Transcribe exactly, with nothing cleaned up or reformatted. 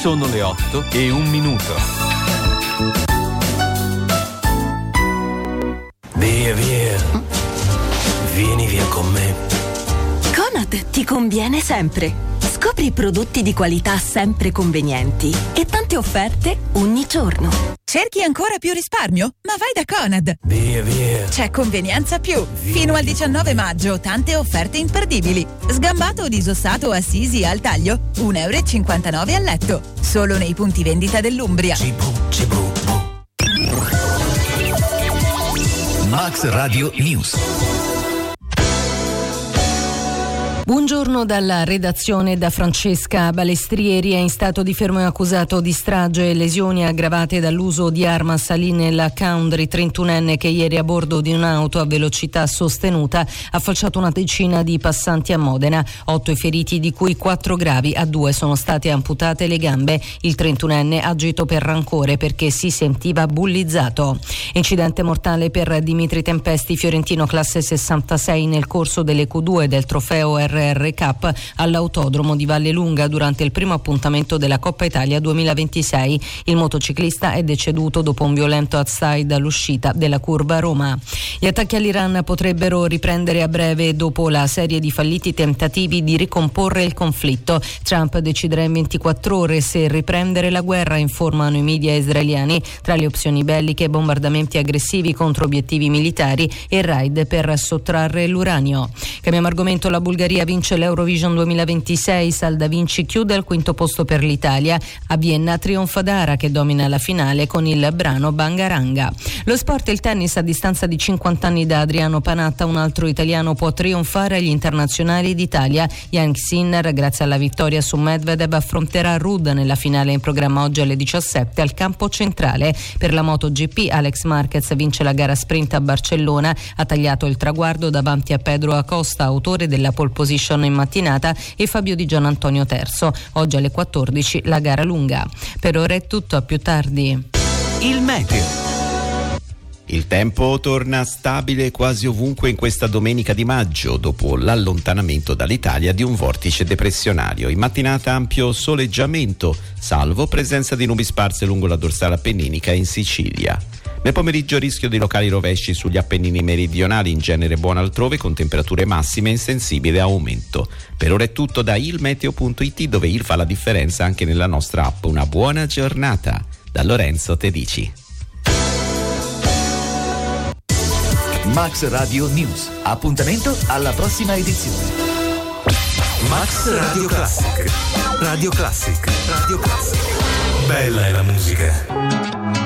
Sono le otto e un minuto. Via, via. Vieni via con me. Conad ti conviene sempre. Scopri prodotti di qualità sempre convenienti e tante offerte ogni giorno. Cerchi ancora più risparmio? Ma vai da Conad! Via, via. C'è Convenienza Più. Fino al diciannove maggio, tante offerte imperdibili. Sgambato disossato Assisi al taglio, un euro e cinquantanove al letto. Solo nei punti vendita dell'Umbria. Cibu, cibu, bu. Max Radio News. Buongiorno dalla redazione, da Francesca Balestrieri. È in stato di fermo e accusato di strage e lesioni aggravate dall'uso di arma a salì nella Country, trentunenne che ieri a bordo di un'auto a velocità sostenuta ha falciato una decina di passanti a Modena. Otto i feriti, di cui quattro gravi. A due sono state amputate le gambe. Il trentunenne ha agito per rancore perché si sentiva bullizzato. Incidente mortale per Dimitri Tempesti, fiorentino classe sessantasei, nel corso delle Q due del trofeo R R Cup all'autodromo di Vallelunga durante il primo appuntamento della Coppa Italia duemilaventisei. Il motociclista è deceduto dopo un violento outside all'uscita della curva Roma. Gli attacchi all'Iran potrebbero riprendere a breve dopo la serie di falliti tentativi di ricomporre il conflitto. Trump deciderà in ventiquattro ore se riprendere la guerra, informano i media israeliani. Tra le opzioni belliche, bombardamenti aggressivi contro obiettivi militari e raid per sottrarre l'uranio. Cambiamo argomento. La Bulgaria vince l'Eurovision duemilaventisei, Salda Vinci chiude al quinto posto per l'Italia. A Vienna trionfa Dara, che domina la finale con il brano Bangaranga. Lo sport e il tennis. A distanza di cinquanta anni da Adriano Panatta, un altro italiano può trionfare agli internazionali d'Italia. Jannik Sinner, grazie alla vittoria su Medvedev, affronterà Ruud nella finale in programma oggi alle diciassette al campo centrale. Per la MotoGP, Alex Marquez vince la gara sprint a Barcellona, ha tagliato il traguardo davanti a Pedro Acosta, autore della pole position in mattinata, e Fabio Di Gianantonio terzo. Oggi alle quattordici la gara lunga. Per ora è tutto, a più tardi. Il meteo. Il tempo torna stabile quasi ovunque in questa domenica di maggio, dopo l'allontanamento dall'Italia di un vortice depressionario. In mattinata ampio soleggiamento, salvo presenza di nubi sparse lungo la dorsale appenninica e in Sicilia. Nel pomeriggio rischio di locali rovesci sugli Appennini meridionali, in genere buono altrove, con temperature massime in sensibile aumento. Per ora è tutto da ilmeteo punto it, dove il fa la differenza anche nella nostra app. Una buona giornata da Lorenzo Tedici. Max Radio News. Appuntamento alla prossima edizione. Max Radio Classic. Radio Classic. Radio Classic. Bella è la musica.